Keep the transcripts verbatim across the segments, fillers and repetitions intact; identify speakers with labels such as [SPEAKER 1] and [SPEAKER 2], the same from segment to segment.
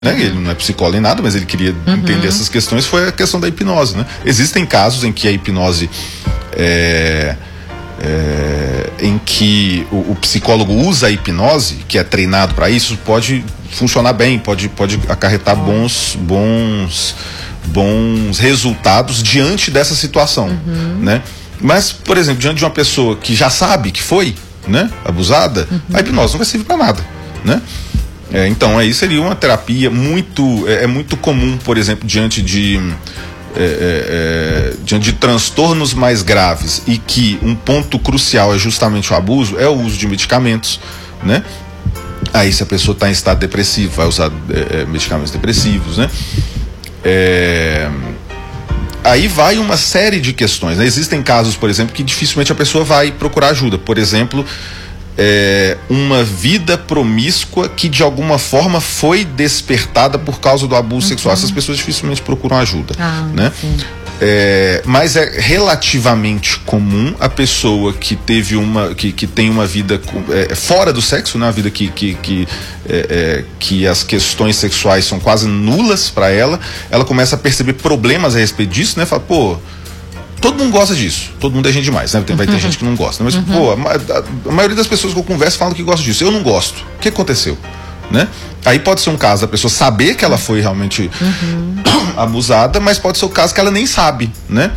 [SPEAKER 1] Né? Ele não é psicólogo nem nada, mas ele queria uhum. entender essas questões, foi a questão da hipnose, né? Existem casos em que a hipnose é, é, em que o, o psicólogo usa a hipnose, que é treinado para isso, pode funcionar bem, pode, pode acarretar bons, bons, bons resultados diante dessa situação, uhum. né? Mas, por exemplo, diante de uma pessoa que já sabe que foi, né, abusada, uhum. a hipnose não vai servir para nada, né? É, então aí seria uma terapia muito é, é muito comum, por exemplo, diante de é, é, é, diante de transtornos mais graves, e que um ponto crucial é justamente o abuso, é o uso de medicamentos, né? Aí se a pessoa está em estado depressivo, vai usar é, medicamentos depressivos, né? É, aí vai uma série de questões, né? Existem casos, por exemplo, que dificilmente a pessoa vai procurar ajuda. Por exemplo, É, uma vida promíscua que de alguma forma foi despertada por causa do abuso uhum. sexual. Essas pessoas dificilmente procuram ajuda, ah, né? É, mas é relativamente comum a pessoa que teve uma que, que tem uma vida é, fora do sexo, né? Uma vida que que, que, é, é, que as questões sexuais são quase nulas para ela. Ela começa a perceber problemas a respeito disso, né? Fala, pô, todo mundo gosta disso, todo mundo é gente demais, né? Tem, vai ter gente que não gosta, mas, uhum. pô, a, a, a maioria das pessoas que eu converso falam que gosta disso. Eu não gosto. O que aconteceu? Né? Aí pode ser um caso da pessoa saber que ela foi realmente uhum. abusada, mas pode ser o caso que ela nem sabe, né?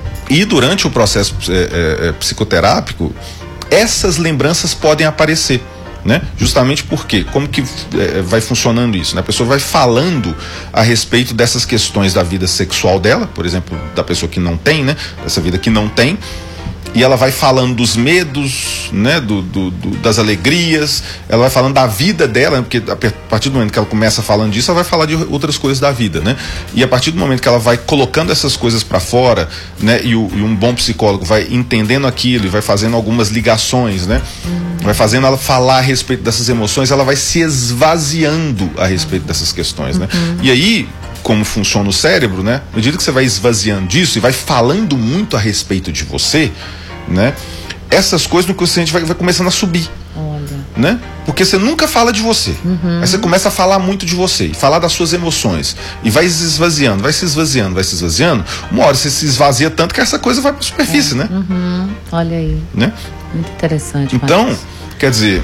[SPEAKER 1] E durante o processo é, é, psicoterápico, essas lembranças podem aparecer, né? Justamente porque, como que é, vai funcionando isso, né? A pessoa vai falando a respeito dessas questões da vida sexual dela, por exemplo, da pessoa que não tem, né? Dessa vida que não tem, e ela vai falando dos medos, né? Do, do, do, das alegrias, ela vai falando da vida dela, porque a partir do momento que ela começa falando disso, ela vai falar de outras coisas da vida, né? E a partir do momento que ela vai colocando essas coisas para fora, né? E, o, e um bom psicólogo vai entendendo aquilo e vai fazendo algumas ligações, né? Hum. Vai fazendo ela falar a respeito dessas emoções, ela vai se esvaziando a respeito dessas questões, né? Uhum. E aí, como funciona o cérebro, né? À medida que você vai esvaziando disso e vai falando muito a respeito de você, né? Essas coisas no consciente vai, vai começando a subir. Olha. Né? Porque você nunca fala de você. Uhum. Aí você começa a falar muito de você, falar das suas emoções, e vai se esvaziando, vai se esvaziando, vai se esvaziando. Uma hora você se esvazia tanto que essa coisa vai para a superfície, é. né?
[SPEAKER 2] Uhum. Olha aí.
[SPEAKER 1] Né?
[SPEAKER 2] Muito interessante.
[SPEAKER 1] Então,
[SPEAKER 2] Marcos.
[SPEAKER 1] quer dizer,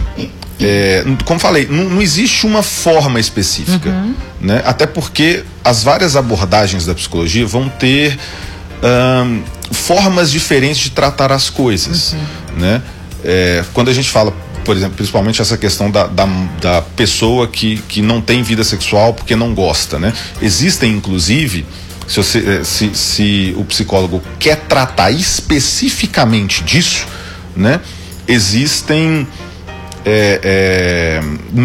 [SPEAKER 1] é, como falei, não, não existe uma forma específica, uhum. né? Até porque as várias abordagens da psicologia vão ter hum, formas diferentes de tratar as coisas, uhum. né? É, quando a gente fala, por exemplo, principalmente essa questão da, da, da pessoa que, que não tem vida sexual porque não gosta, né? Existem, inclusive, se, você, se, se o psicólogo quer tratar especificamente disso, né? Existem é, é,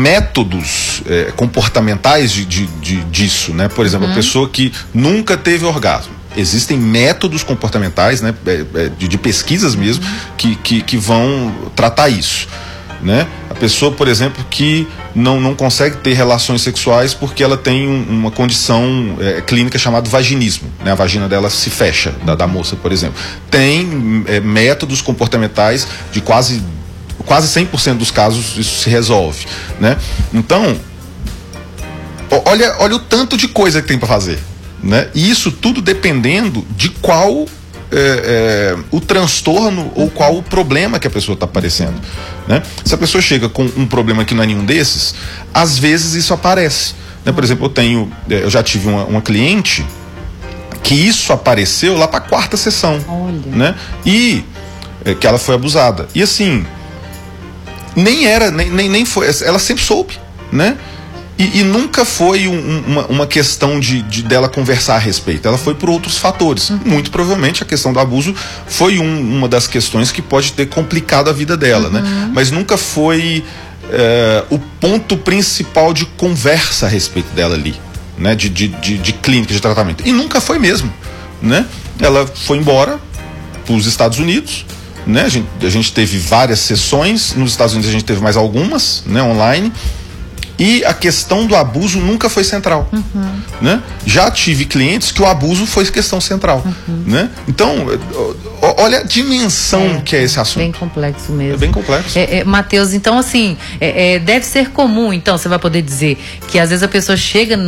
[SPEAKER 1] métodos é, comportamentais de, de, de, disso, né? Por exemplo, uhum. a pessoa que nunca teve orgasmo. Existem métodos comportamentais, né, de, de pesquisas mesmo, uhum. que, que, que vão tratar isso, né? A pessoa, por exemplo, que não, não consegue ter relações sexuais porque ela tem um, uma condição é, clínica chamada vaginismo, né? A vagina dela se fecha, da, da moça, por exemplo. Tem é, métodos comportamentais de quase, quase cem por cento dos casos isso se resolve, né? Então, olha, olha o tanto de coisa que tem para fazer. Né? E isso tudo dependendo de qual é, é, o transtorno ou qual o problema que a pessoa está aparecendo, né? Se a pessoa chega com um problema que não é nenhum desses, às vezes isso aparece, né? Por exemplo, eu tenho, eu já tive uma, uma cliente que isso apareceu lá para a quarta sessão. Olha. Né? E é, que ela foi abusada. E assim, nem era, nem, nem, nem foi, ela sempre soube, né? E, e nunca foi um, uma, uma questão de, de dela conversar a respeito. Ela foi por outros fatores. Uhum. Muito provavelmente a questão do abuso foi um, uma das questões que pode ter complicado a vida dela, uhum. né? Mas nunca foi é, o ponto principal de conversa a respeito dela ali, né? De, de, de, de clínica, de tratamento. E nunca foi mesmo, né? Ela foi embora para os Estados Unidos, né? A gente, a gente teve várias sessões. Nos Estados Unidos a gente teve mais algumas, né? Online. E a questão do abuso nunca foi central. Uhum. Né? Já tive clientes que o abuso foi questão central. Uhum. Né? Então, olha a dimensão é, que é esse assunto.
[SPEAKER 2] Bem complexo mesmo.
[SPEAKER 1] É bem complexo.
[SPEAKER 2] É, é, Matheus, então assim, é, é, deve ser comum, então, você vai poder dizer que às vezes a pessoa chega